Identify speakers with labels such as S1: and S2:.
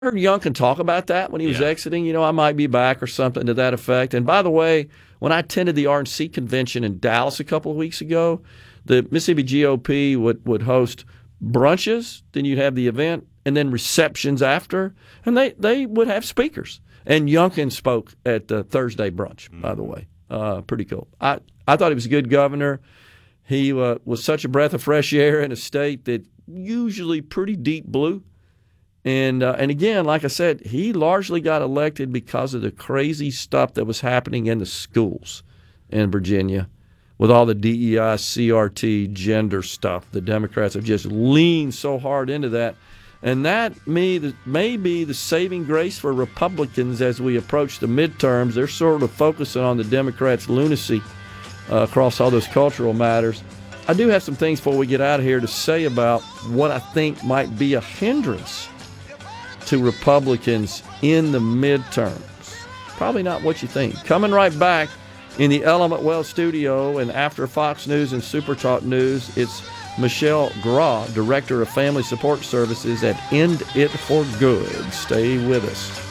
S1: heard Youngkin talk about that when he was exiting. I might be back or something to that effect. And by the way, when I attended the RNC convention in Dallas a couple of weeks ago, the Mississippi GOP would host brunches, then you'd have the event, and then receptions after, and they would have speakers. And Youngkin spoke at the Thursday brunch, by the way. Pretty cool. I thought he was a good governor. He was such a breath of fresh air in a state that usually pretty deep blue. And again, like I said, he largely got elected because of the crazy stuff that was happening in the schools in Virginia with all the DEI, CRT, gender stuff. The Democrats have just leaned so hard into that. And that may be the saving grace for Republicans as we approach the midterms. They're sort of focusing on the Democrats' lunacy across all those cultural matters. I do have some things before we get out of here to say about what I think might be a hindrance to Republicans in the midterms. Probably not what you think. Coming right back in the Element Wealth studio and after Fox News and Super Talk News, it's Michelle Graw, Director of Family Support Services at End It for Good. Stay with us.